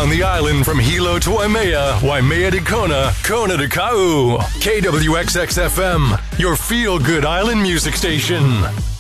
on the island from Hilo to Waimea, Waimea to Kona, Kona to Kau. KWXX-FM, your feel-good island music station.